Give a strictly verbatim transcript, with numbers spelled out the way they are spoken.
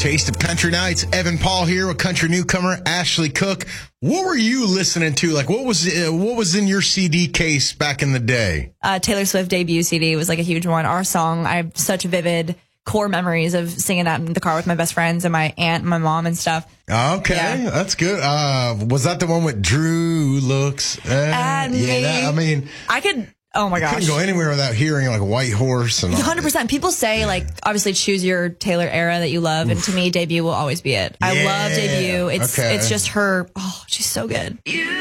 Taste of Country Nights. Evan Paul here with country newcomer Ashley Cook. What were you listening to? Like, what was uh, what was in your C D case back in the day? Uh, Taylor Swift debut C D was like a huge one. Our song, I have such vivid core memories of singing that in the car with my best friends and my aunt and my mom and stuff. Okay, yeah. That's good. Uh, was that the one with Drew looks? Uh, And yeah, me. that, I mean, I could. Oh my gosh. couldn't go anywhere without hearing like White Horse and all one hundred percent. People say, like, obviously choose your Taylor era that you love. And to me, debut will always be it. I Yeah. love debut. It's Okay. it's just her. Oh, she's so good.